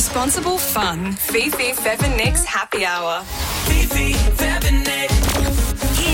Responsible fun. Fifi, Fev and Nick's Happy Hour. Fifi, Fev and Nick. Hit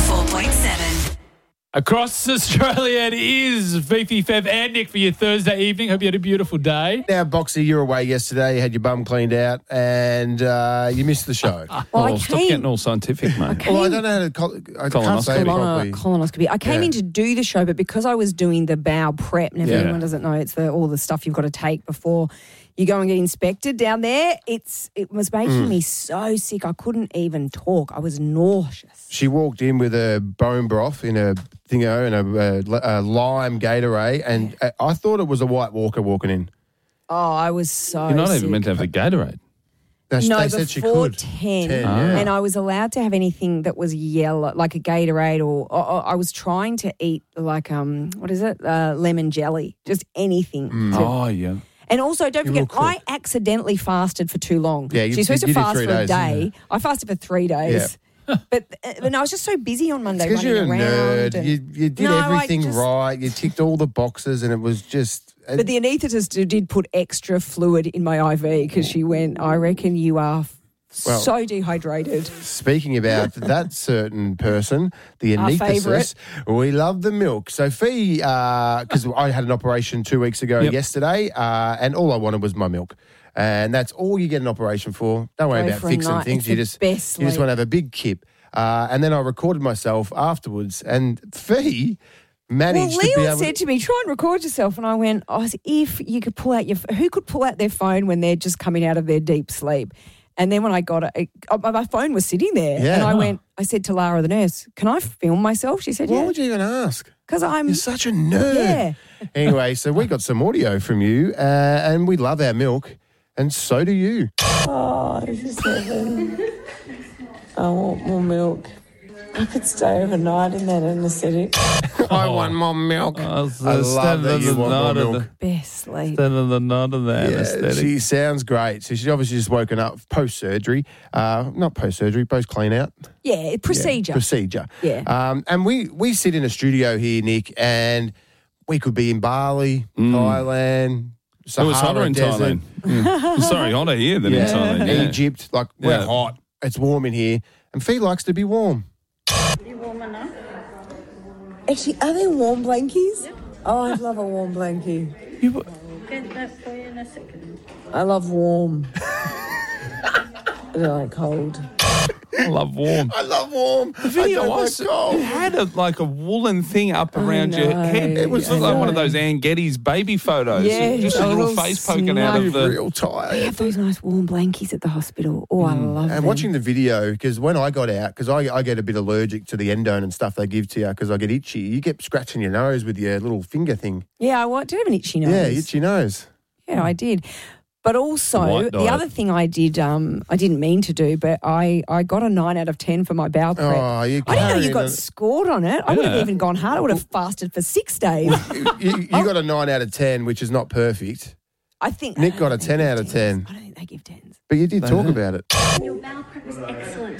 104.7. Across Australia, it is Fifi, Fev and Nick for your Thursday evening. Hope you had a beautiful day. Now, Boxy, you were away yesterday. You had your bum cleaned out and you missed the show. Stop getting all scientific, mate. Well, I don't know how to... I can't say it properly. Colonoscopy. I came in to do the show, but because I was doing the bowel prep, and if anyone doesn't know, it's all the stuff you've got to take before you go and get inspected down there. It was making me so sick. I couldn't even talk. I was nauseous. She walked in with a bone broth in a thingo and a lime Gatorade, and I thought it was a White Walker walking in. Oh, I was so You're not sick. even meant to have the Gatorade. They said she could. 10, yeah. and I was allowed to have anything that was yellow, like a Gatorade, or I was trying to eat like lemon jelly, just anything. Oh, yeah. And also, don't forget, will I accidentally fasted for too long. Yeah, You're supposed to you did fast 3 for a days, day. I fasted for 3 days. But I was just so busy on Monday Because running you're a around. nerd. You did everything right. You ticked all the boxes, and it was just... But the anaesthetist did put extra fluid in my IV because she went, I reckon you are so dehydrated. Speaking about that certain person, the Our anaesthetist, we love the milk. So Fee, because I had an operation 2 weeks ago yesterday, and all I wanted was my milk. And that's all you get an operation for. Don't worry about fixing things. You just want to have a big kip. And then I recorded myself afterwards, and Fee managed to be Leon able said to me, try and record yourself. And I went, if you could pull out who could pull out their phone when they're just coming out of their deep sleep? And then when I got it, my phone was sitting there. Yeah. And I said to Lara, the nurse, can I film myself? She said, Why would you even ask? Because You're such a nerd. Yeah. Anyway, so we got some audio from you, and we love our milk, and so do you. Oh, this is heaven. I want more milk. I could stay overnight in that anaesthetic. I want more milk. I love that you want more milk. best sleep. Standing the night of the anaesthetic. She sounds great. So she's obviously just woken up post-surgery. Not post-surgery, post-clean out. Yeah, procedure. Procedure. Yeah. And we sit in a studio here, Nick, and we could be in Bali, Thailand, It was hotter Sahara in Desert, Thailand. Sorry, hotter here than in Thailand. Yeah. Egypt. Like, we're hot. It's warm in here. And Fee likes to be warm. You warm enough? Actually, are there warm blankies? Oh, I'd love a warm blankie. Get that for you in a second. I love warm. I don't like cold. I love warm. I love warm. The video I don't was, like cold. it had a woolen thing up around your head. It was like one of those Ann Getty's baby photos. Yeah, Just a little face poking out of the... Real tired. They have those nice warm blankies at the hospital. Oh, I love them. And watching the video, because when I got out, because I get a bit allergic to the endone and stuff they give to you because I get itchy, you get scratching your nose with your little finger thing. Yeah, I did have an itchy nose. Yeah, itchy nose. Yeah, I did. But also, the other thing I did, I didn't mean to do, but I got a 9 out of 10 for my bowel prep. Oh, I didn't know you got scored on it. I would have even gone hard. I would have fasted for 6 days. You got a 9 out of 10, which is not perfect. I think Nick got a 10 out of 10. I don't think they give 10s. But you did talk about it. Your bowel prep was excellent.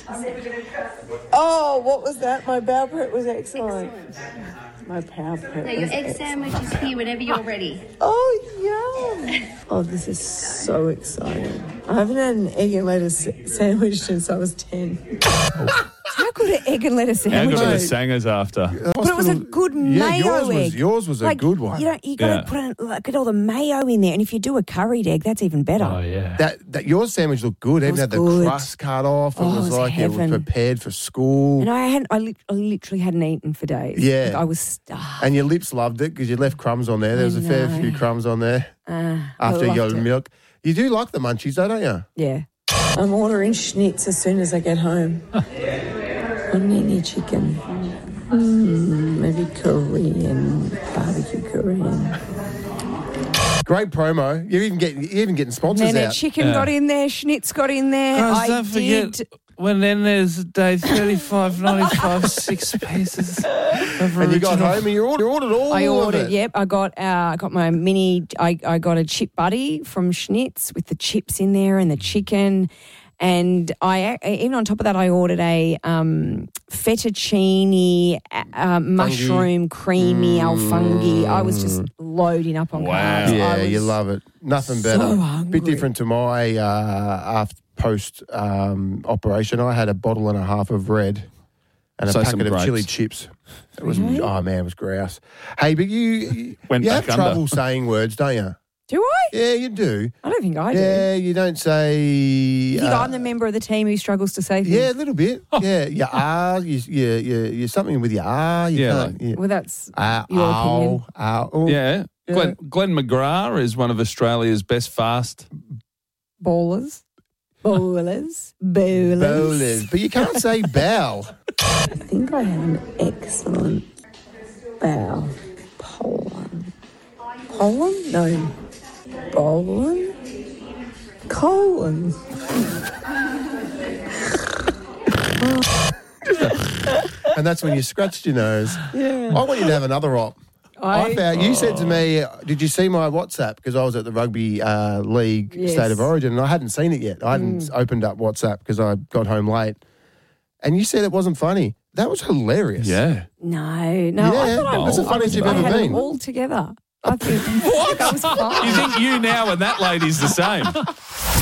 Oh, what was that? My bowel prep was excellent. My bowel prep Now, your was egg excellent. sandwich is here whenever you're ready. Oh, yum. Oh, this is so exciting. I haven't had an egg and lettuce sandwich since I was 10. How good an egg and lettuce How sandwich good are the is? sangers after? But it was a good mayo egg. Yours was a good one. You got to get all the mayo in there, and if you do a curried egg, that's even better. Oh, yeah. That your sandwich looked good. Even was had the good. crust cut off. It Oh, was it was like it heaven. was prepared for school. And I literally hadn't eaten for days. Yeah. Like, I was starved. And your lips loved it because you left crumbs on there. There was a fair know. few crumbs on there I after your loved it. milk. You do like the munchies, though, don't you? Yeah. I'm ordering schnitz as soon as I get home. I'm eating chicken. Maybe Korean, barbecue Korean. Great promo. You're even getting sponsors Then out. chicken got in there, schnitz got in there. Guys, don't forget, when then there's day 35.95, 6 pieces of And you got original. home and you ordered all I of ordered, it. yep. I got my mini, I got a chip buddy from Schnitz with the chips in there and the chicken. And I even on top of that, I ordered a fettuccine mushroom creamy alfunghi. I was just loading up on carbs. Yeah, you love it. Nothing better. So hungry. Bit different to my after post operation. I had a bottle and a half of red and a packet of chili chips. It was oh man, it was grouse. Hey, but you have trouble saying words, don't you? Do I? Yeah, you do. I don't think I do. Yeah, you don't say. You think I'm the member of the team who struggles to say things? Yeah, a little bit. Yeah, you are. You're something with your R. Well, that's your opinion. Yeah. Glenn McGrath is one of Australia's best fast bowlers. Bowlers. But you can't say bow. I think I have an excellent bow. Poland? No. Bowling? Colon. And that's when you scratched your nose. Yeah. I want you to have another op. You said to me, did you see my WhatsApp? Because I was at the Rugby League State of Origin and I hadn't seen it yet. I hadn't opened up WhatsApp because I got home late. And you said it wasn't funny. That was hilarious. Yeah. No. Yeah, that's the funniest you've ever been. All together. I think that was fun. You think you now and that lady's the same?